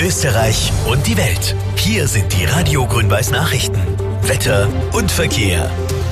Österreich und die Welt. Hier sind die Radio Grün-Weiß Nachrichten. Wetter und Verkehr.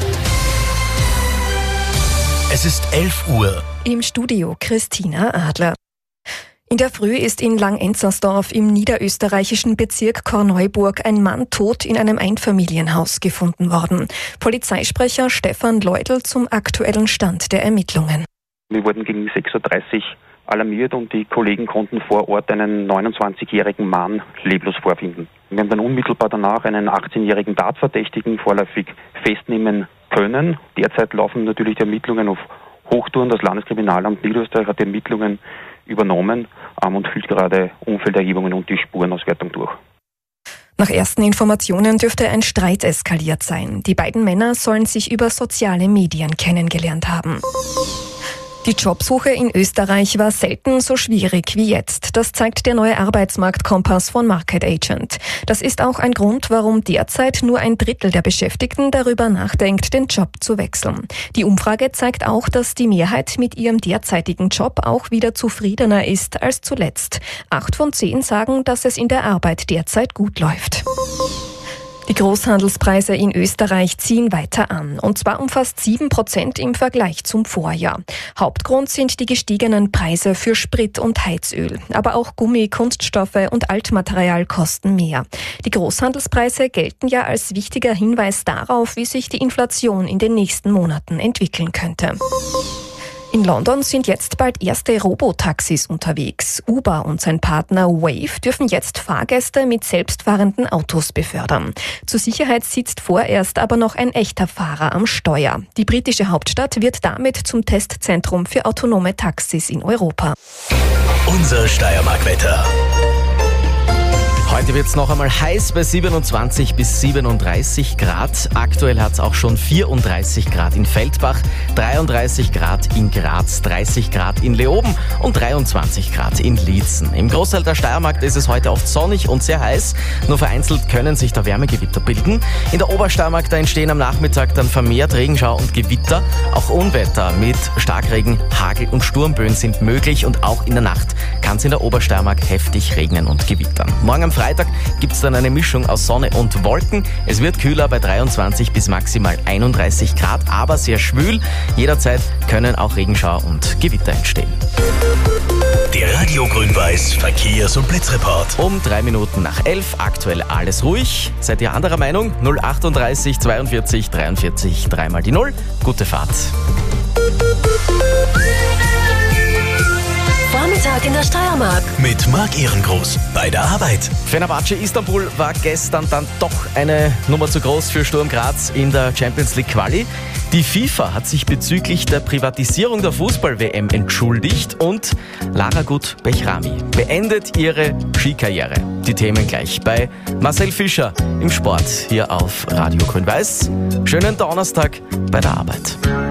Es ist 11 Uhr. Im Studio Christina Adler. In der Früh ist in Langenzersdorf im niederösterreichischen Bezirk Korneuburg ein Mann tot in einem Einfamilienhaus gefunden worden. Polizeisprecher Stefan Leudl zum aktuellen Stand der Ermittlungen. Wir wurden gegen 6.30 Uhr alarmiert und die Kollegen konnten vor Ort einen 29-jährigen Mann leblos vorfinden. Wir haben dann unmittelbar danach einen 18-jährigen Tatverdächtigen vorläufig festnehmen können. Derzeit laufen natürlich die Ermittlungen auf Hochtouren. Das Landeskriminalamt Niederösterreich hat die Ermittlungen übernommen und führt gerade Umfelderhebungen und die Spurenauswertung durch. Nach ersten Informationen dürfte ein Streit eskaliert sein. Die beiden Männer sollen sich über soziale Medien kennengelernt haben. Die Jobsuche in Österreich war selten so schwierig wie jetzt. Das zeigt der neue Arbeitsmarktkompass von Market Agent. Das ist auch ein Grund, warum derzeit nur ein Drittel der Beschäftigten darüber nachdenkt, den Job zu wechseln. Die Umfrage zeigt auch, dass die Mehrheit mit ihrem derzeitigen Job auch wieder zufriedener ist als zuletzt. 8 von 10 sagen, dass es in der Arbeit derzeit gut läuft. Die Großhandelspreise in Österreich ziehen weiter an, und zwar um fast 7% im Vergleich zum Vorjahr. Hauptgrund sind die gestiegenen Preise für Sprit und Heizöl. Aber auch Gummi, Kunststoffe und Altmaterial kosten mehr. Die Großhandelspreise gelten ja als wichtiger Hinweis darauf, wie sich die Inflation in den nächsten Monaten entwickeln könnte. In London sind jetzt bald erste Robotaxis unterwegs. Uber und sein Partner Wave dürfen jetzt Fahrgäste mit selbstfahrenden Autos befördern. Zur Sicherheit sitzt vorerst aber noch ein echter Fahrer am Steuer. Die britische Hauptstadt wird damit zum Testzentrum für autonome Taxis in Europa. Unser Steiermark-Wetter. Heute wird es noch einmal heiß bei 27 bis 37 Grad. Aktuell hat es auch schon 34 Grad in Feldbach, 33 Grad in Graz, 30 Grad in Leoben und 23 Grad in Liezen. Im Großteil der Steiermark ist es heute oft sonnig und sehr heiß. Nur vereinzelt können sich da Wärmegewitter bilden. In der Obersteiermark da entstehen am Nachmittag dann vermehrt Regenschau und Gewitter. Auch Unwetter mit Starkregen, Hagel und Sturmböen sind möglich und auch in der Nacht kann es in der Obersteiermark heftig regnen und gewittern. Morgen am Freitag gibt es dann eine Mischung aus Sonne und Wolken. Es wird kühler bei 23 bis maximal 31 Grad, aber sehr schwül. Jederzeit können auch Regenschauer und Gewitter entstehen. Der Radio Grün-Weiß Verkehrs- und Blitzreport. Um 3 Minuten nach 11, aktuell alles ruhig. Seid ihr anderer Meinung? 038 42 43 3 mal die 0. Gute Fahrt. Vormittag in der Steiermark. Mit Marc Ehrengroß bei der Arbeit. Fenerbahce Istanbul war gestern dann doch eine Nummer zu groß für Sturm Graz in der Champions League Quali. Die FIFA hat sich bezüglich der Privatisierung der Fußball-WM entschuldigt und Lara Gut-Bechrami beendet ihre Skikarriere. Die Themen gleich bei Marcel Fischer im Sport hier auf Radio Grün-Weiß. Schönen Donnerstag bei der Arbeit.